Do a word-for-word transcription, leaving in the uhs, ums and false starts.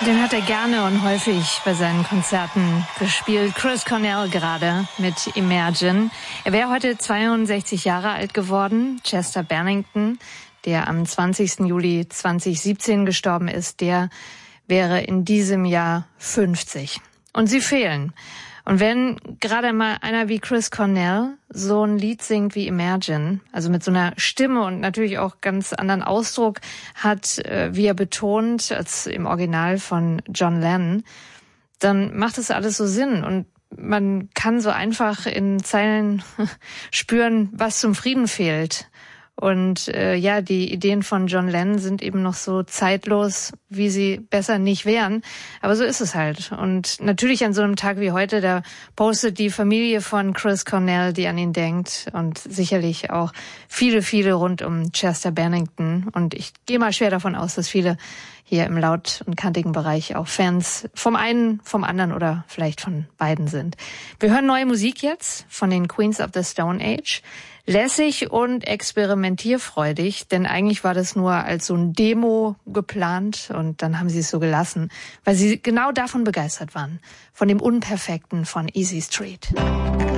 Den hat er gerne und häufig bei seinen Konzerten gespielt. Chris Cornell gerade mit Imagine. Er wäre heute zweiundsechzig Jahre alt geworden. Chester Bennington, der am zwanzigsten Juli zweitausendsiebzehn gestorben ist, der wäre in diesem Jahr fünfzig. Und sie fehlen. Und wenn gerade mal einer wie Chris Cornell so ein Lied singt wie Imagine, also mit so einer Stimme und natürlich auch ganz anderen Ausdruck hat, wie er betont, als im Original von John Lennon, dann macht es alles so Sinn und man kann so einfach in Zeilen spüren, was zum Frieden fehlt. Und äh, ja, die Ideen von John Lennon sind eben noch so zeitlos, wie sie besser nicht wären. Aber so ist es halt. Und natürlich an so einem Tag wie heute, da postet die Familie von Chris Cornell, die an ihn denkt. Und sicherlich auch viele, viele rund um Chester Bennington. Und ich gehe mal schwer davon aus, dass viele hier im laut- und kantigen Bereich auch Fans vom einen, vom anderen oder vielleicht von beiden sind. Wir hören neue Musik jetzt von den Queens of the Stone Age. Lässig und experimentierfreudig, denn eigentlich war das nur als so ein Demo geplant und dann haben sie es so gelassen, weil sie genau davon begeistert waren, von dem Unperfekten von Easy Street.